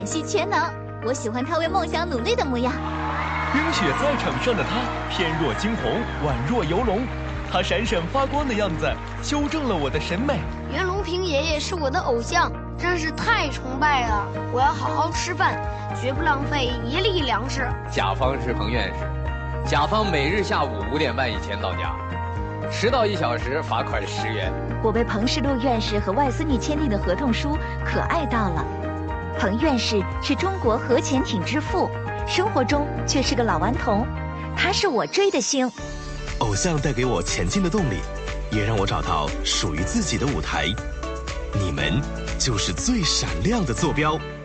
演戏全能，我喜欢他为梦想努力的模样。 冰雪在场上的他，翩若惊鸿，宛若游龙。他闪闪发光的样子，修正了我的审美。 袁隆平爷爷是我的偶像，真是太崇拜了。我要好好吃饭，绝不浪费一粒粮食。 甲方是彭院士，甲方每日下午5点半以前到家，迟到1小时罚款10元。 我被彭世禄院士和外孙女签订的合同书可爱到了。彭院士是中国核潜艇之父，生活中却是个老顽童，他是我追的星。 偶像带给我前进的动力，也让我找到属于自己的舞台。你们就是最闪亮的坐标。